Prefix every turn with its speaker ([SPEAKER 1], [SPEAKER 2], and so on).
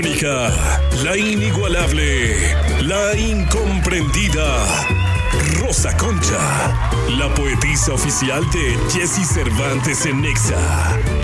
[SPEAKER 1] Única, la inigualable, la incomprendida. Rosa Concha, la poetisa oficial de Jessy Cervantes en Nexa.